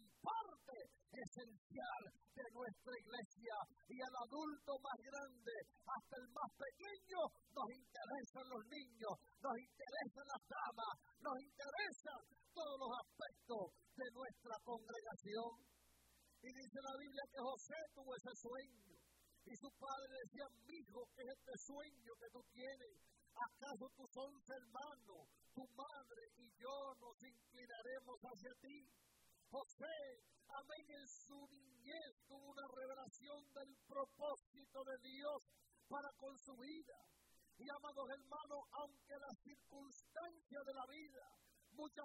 parte esencial de nuestra iglesia. Y al adulto más grande, hasta el más pequeño, nos interesan los niños, nos interesan las damas, nos interesan todos los aspectos de nuestra congregación. Y dice la Biblia que José tuvo ese sueño. Y su padre le decía: mi hijo, ¿qué es este sueño que tú tienes? ¿Acaso tus 11 hermanos, tu madre y yo nos inclinaremos hacia ti? José, amén, en su niñez tuvo una revelación del propósito de Dios para con su vida. Y amados hermanos, aunque las circunstancias de la vida muchas